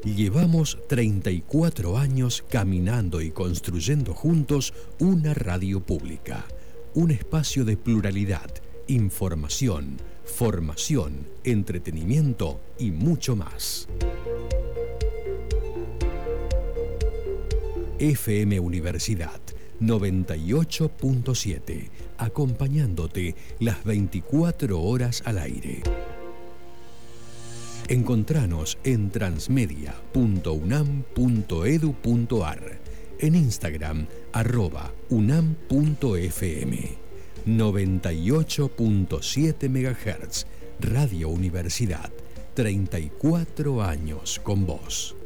Llevamos 34 años caminando y construyendo juntos una radio pública, un espacio de pluralidad, información, formación, entretenimiento y mucho más. FM Universidad 98.7, acompañándote las 24 horas al aire. Encontranos en transmedia.unam.edu.ar, en Instagram @unam.fm. 98.7 MHz, Radio Universidad, 34 años con vos.